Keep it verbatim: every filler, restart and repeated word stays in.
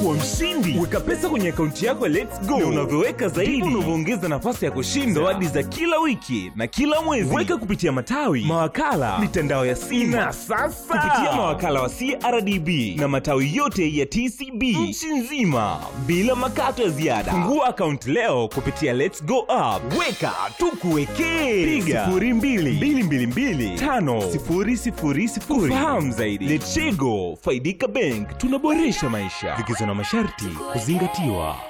kuwa mshindi. Weka pesa kwenye akaunti yako ya Let's Go, na unavyoweka zaidi unavyoongeza nafasi ya kushinda zawadi za kila wiki na kila mwezi. Weka kupitia matawi, mawakala, mitandao ya simu, na sasa kupitia mawakala wa C R D B na matawi yote ya T C B nchi nzima bila makato ya ziada. Fungua akaunti leo kupitia Let's Go app. Weka tukuwekee. Piga sifuri mbili mbili mbili mbili tano sifuri sifuri sifuri. Fahamu zaidi. Let's Go, Faidika Bank, tunaboresha maisha. Vigezo na masharti kuzingatiwa.